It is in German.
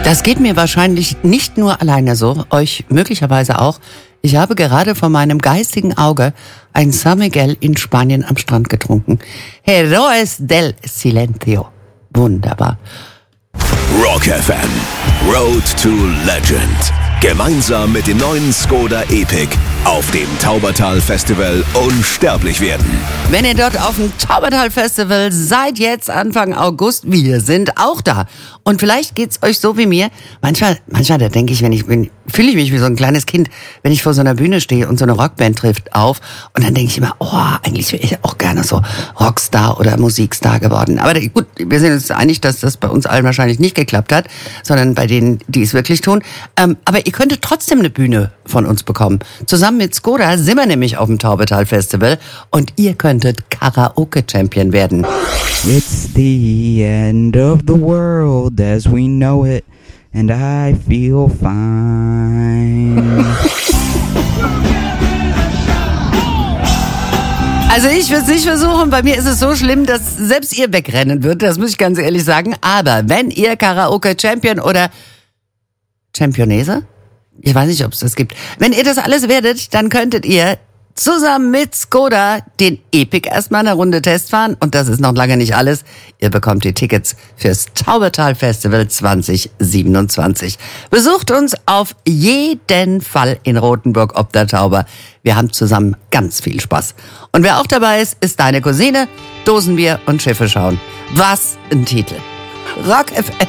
Das geht mir wahrscheinlich nicht nur alleine so, euch möglicherweise auch. Ich habe gerade vor meinem geistigen Auge ein San Miguel in Spanien am Strand getrunken. Heroes del Silencio. Wunderbar. Rock FM. Road to Legend. Gemeinsam mit dem neuen Skoda Epic auf dem Taubertal Festival unsterblich werden. Wenn ihr dort auf dem Taubertal Festival seid, jetzt Anfang August, wir sind auch da. Und vielleicht geht's euch so wie mir. Manchmal, da denke ich, fühle ich mich wie so ein kleines Kind, wenn ich vor so einer Bühne stehe und so eine Rockband trifft auf. Und dann denke ich immer, eigentlich wäre ich auch gerne so Rockstar oder Musikstar geworden. Aber gut, wir sind uns einig, dass das bei uns allen wahrscheinlich nicht geklappt hat, sondern bei denen, die es wirklich tun. Aber ihr könntet trotzdem eine Bühne von uns bekommen. Zusammen mit Skoda sind wir nämlich auf dem Taubertal Festival und ihr könntet Karaoke-Champion werden. It's the end of the world as we know it, and I feel fine. Also ich würde es nicht versuchen, bei mir ist es so schlimm, dass selbst ihr wegrennen würdet, das muss ich ganz ehrlich sagen. Aber wenn ihr Karaoke-Champion oder Championese? Ich weiß nicht, ob es das gibt. Wenn ihr das alles werdet, dann könntet ihr zusammen mit Skoda den Epic erstmal eine Runde Test fahren. Und das ist noch lange nicht alles. Ihr bekommt die Tickets fürs Taubertal Festival 2027. Besucht uns auf jeden Fall in Rothenburg ob der Tauber. Wir haben zusammen ganz viel Spaß. Und wer auch dabei ist, ist deine Cousine, Dosenbier und Schiffe schauen. Was ein Titel. Rock FM.